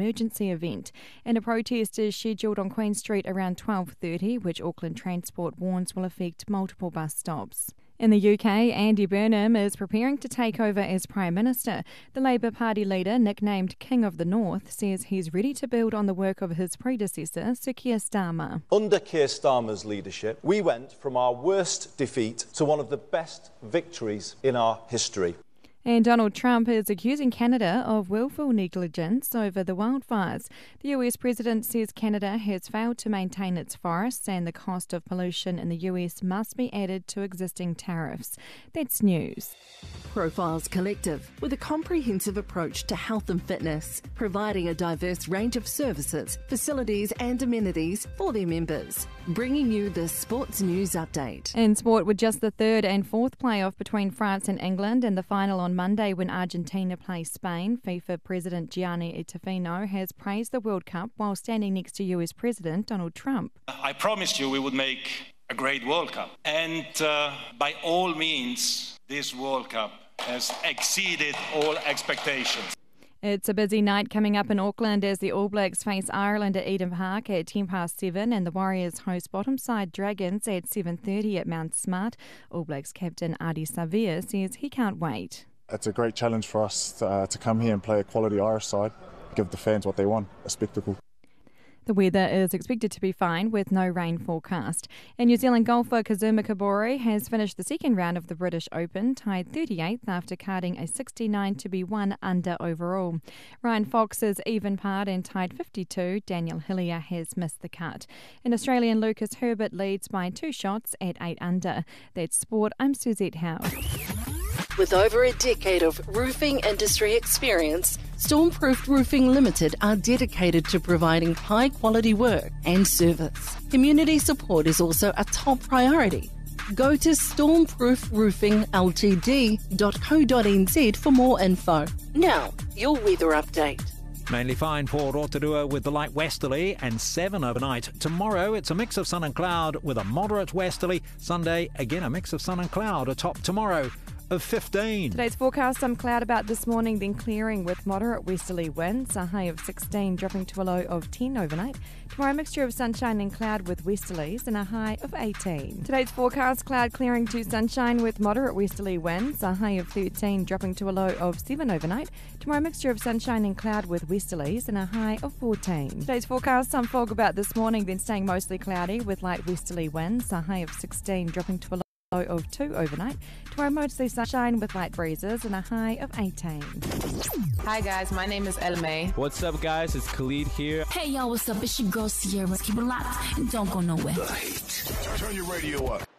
emergency event. And a protest is scheduled on Queen Street around 12:30, which Auckland Transport warns will affect multiple bus stops. In the UK, Andy Burnham is preparing to take over as Prime Minister. The Labour Party leader, nicknamed King of the North, says he's ready to build on the work of his predecessor, Sir Keir Starmer. Under Keir Starmer's leadership, we went from our worst defeat to one of the best victories in our history. And Donald Trump is accusing Canada of willful negligence over the wildfires. The US president says Canada has failed to maintain its forests and the cost of pollution in the US must be added to existing tariffs. That's news. Profiles Collective, with a comprehensive approach to health and fitness, providing a diverse range of services, facilities and amenities for their members. Bringing you the sports news update. In sport, with just the third and fourth playoff between France and England and the final on Monday when Argentina plays Spain, FIFA President Gianni Infantino has praised the World Cup while standing next to US President Donald Trump. I promised you we would make a great World Cup. And by all means, this World Cup has exceeded all expectations. It's a busy night coming up in Auckland as the All Blacks face Ireland at Eden Park at 7:10 and the Warriors host bottom-side Dragons at 7:30 at Mount Smart. All Blacks captain Ardie Savea says he can't wait. It's a great challenge for us to come here and play a quality Irish side, give the fans what they want, a spectacle. The weather is expected to be fine with no rain forecast. And New Zealand golfer Kazuma Kobori has finished the second round of the British Open, tied 38th after carding a 69 to be 1 under overall. Ryan Fox is even parred and tied 52. Daniel Hillier has missed the cut. And Australian Lucas Herbert leads by 2 shots at 8 under. That's sport. I'm Suzette Howe. With over a decade of roofing industry experience, Stormproof Roofing Limited are dedicated to providing high-quality work and service. Community support is also a top priority. Go to stormproofroofingltd.co.nz for more info. Now, your weather update. Mainly fine for Rotorua with the light westerly and 7 overnight. Tomorrow it's a mix of sun and cloud with a moderate westerly. Sunday, again a mix of sun and cloud, a top tomorrow of 15. Today's forecast, some cloud about this morning, then clearing with moderate westerly winds, a high of 16 dropping to a low of 10 overnight. Tomorrow, mixture of sunshine and cloud with westerlies and a high of 18. Today's forecast, cloud clearing to sunshine with moderate westerly winds, a high of 13 dropping to a low of 7 overnight. Tomorrow, mixture of sunshine and cloud with westerlies and a high of 14. Today's forecast, some fog about this morning, then staying mostly cloudy with light westerly winds, a high of 16 dropping to a low of 2 overnight. Tomorrow, mostly sunshine with light breezes and a high of 18. Hi guys, my name is Elmay. What's up guys, it's Khalid here. Hey y'all, what's up? It's your girl Sierra. Keep it locked and don't go nowhere. Turn your radio up.